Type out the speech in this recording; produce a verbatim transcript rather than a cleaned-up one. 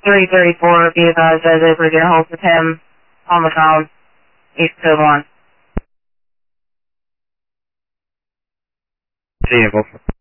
three thirty-four, be advised as if we're getting hold of him on the phone. East two one. See you, Wolf.